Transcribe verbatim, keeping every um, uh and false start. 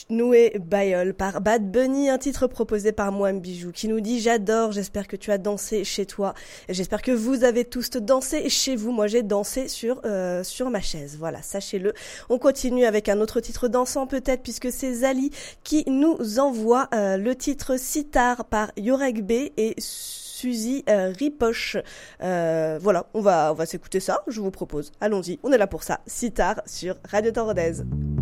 Noué Bayol par Bad Bunny, un titre proposé par Moine Bijou qui nous dit j'adore, j'espère que tu as dansé chez toi, j'espère que vous avez tous dansé chez vous, moi j'ai dansé sur euh, sur ma chaise, voilà, sachez-le. On continue avec un autre titre dansant peut-être puisque c'est Zali qui nous envoie euh, le titre Sitar par Yorek B et Suzy euh, Ripoche. Euh, voilà, on va on va s'écouter ça, je vous propose. Allons-y, on est là pour ça. Sitar sur Radio Temps Rodez.